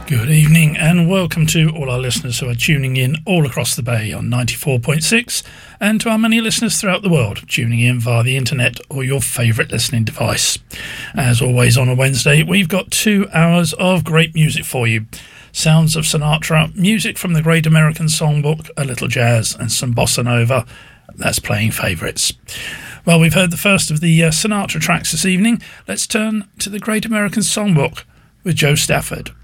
Good evening and welcome to all our listeners who are tuning in all across the bay on 94.6 and to our many listeners throughout the world tuning in via the internet or your favourite listening device. As always on a Wednesday, we've got 2 hours of great music for you. Sounds of Sinatra, music from the Great American Songbook, a little jazz and some bossa nova. That's playing favourites. Well, we've heard the first of the Sinatra tracks this evening. Let's turn to the Great American Songbook with Joe Stafford.